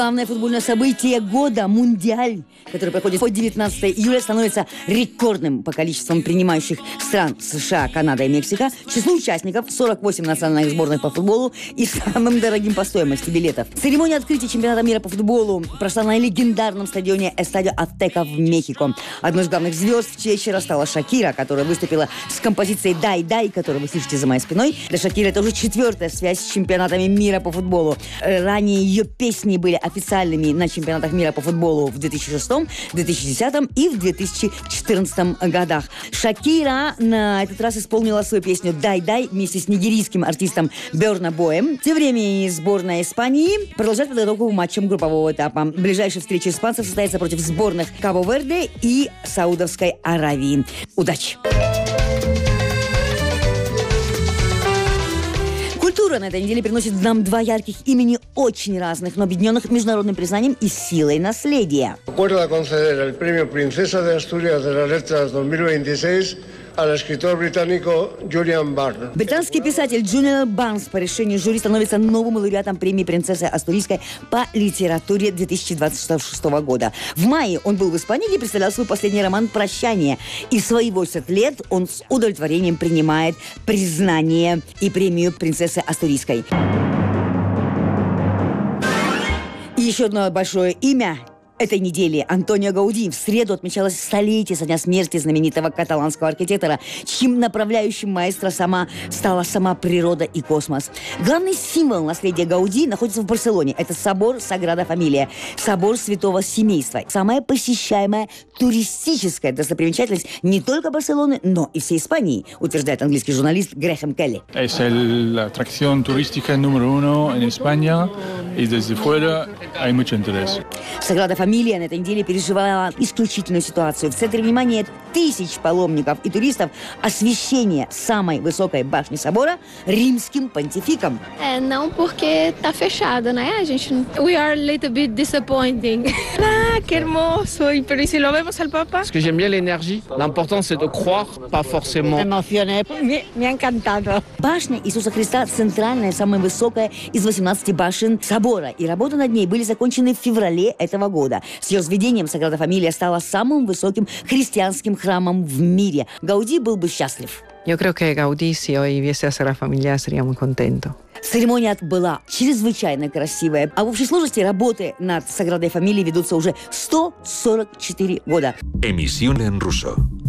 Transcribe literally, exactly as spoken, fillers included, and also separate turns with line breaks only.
Главное футбольное событие года – Мундиаль, который проходит по девятнадцатое июля, становится рекордным по количеству принимающих стран США, Канада и Мексика, числу участников – сорок восемь национальных сборных по футболу и самым дорогим по стоимости билетов. Церемония открытия чемпионата мира по футболу прошла на легендарном стадионе Эстадио Ацтека в Мехико. Одной из главных звезд вечера стала Шакира, которая выступила с композицией «Дай, дай», которую вы слышите за моей спиной. Для Шакиры это уже четвертая связь с чемпионатами мира по футболу. Ранее ее песни были официальными на чемпионатах мира по футболу в две тысячи шестом, две тысячи десятом и в две тысячи четырнадцатом годах. Шакира на этот раз исполнила свою песню «Дай, дай» вместе с нигерийским артистом Берна Боем. Тем временем сборная Испании продолжает подготовку к матчам группового этапа. Ближайшая встреча испанцев состоится против сборных Кабо-Верде и Саудовской Аравии. Удачи! Культура на этой неделе приносит нам два ярких имени очень разных, но объединенных международным признанием и силой наследия.
Acuerda conceder el premio Princesa de Asturias de las Letras dos mil veintiséis al escritor británico Julian Barnes.
Британский писатель Джулиан Барнс по решению жюри становится новым лауреатом премии «Принцессы Астурийской» по литературе две тысячи двадцать шестого года. В мае он был в Испании, где представлял свой последний роман «Прощание». И в свои восемьдесят лет он с удовлетворением принимает признание и премию «Принцессы Астурийской». И еще одно большое имя этой недели – Антонио Гауди. В среду отмечалось столетие со дня смерти знаменитого каталанского архитектора, чьим направляющим маэстро сама стала сама природа и космос. Главный символ наследия Гауди находится в Барселоне. Это собор Саграда Фамилия, собор Святого Семейства. Самая посещаемая туристическая достопримечательность не только Барселоны, но и всей Испании, утверждает английский журналист Грэхэм Келли.
Es la atracción turística número uno en España y desde fuera hay mucho interés.
Саграда Фамилия на этой неделе переживала исключительную ситуацию. В центре внимания тысяч паломников и туристов освящение самой высокой башни собора римским понтификом.
É, não porque tá fechado, né? A gente, we are a little bit disappointing. Ah, qué hermoso. Pero ¿y si lo vemos al Papa?
Parce que j'aime bien l'énergie. L'important c'est de croire, pas forcément.
Эмоционе. Мне encantado. Башня Иисуса Христа центральная, самая высокая из восемнадцати башен собора. И работы над ней были закончены в феврале этого года. С ее возведением Саграда Фамилия стала самым высоким христианским храмом в мире. Гауди был бы счастлив.
Yo creo que Gaudí, si hoy viese a Sagrada Familia, sería muy contento.
Церемония была чрезвычайно красивая. А в общей сложности работы над Саградой Фамилией ведутся уже сто сорок четыре года.
Emisión en ruso.